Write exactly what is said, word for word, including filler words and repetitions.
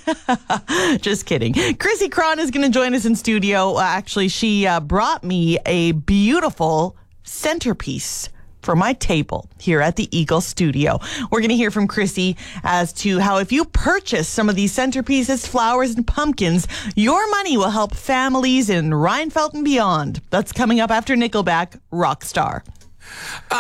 Just kidding. Chrissy Cron is going to join us in studio. Uh, actually, she uh, brought me a beautiful centerpiece for my table here at the Eagle Studio. We're going to hear from Chrissy as to how if you purchase some of these centerpieces, flowers, and pumpkins, your money will help families in Rheinfeldt and beyond. That's coming up after Nickelback Rockstar.